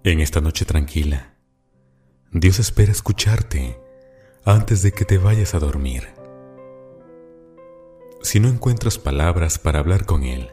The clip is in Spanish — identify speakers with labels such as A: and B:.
A: En esta noche tranquila, Dios espera escucharte antes de que te vayas a dormir. Si no encuentras palabras para hablar con Él,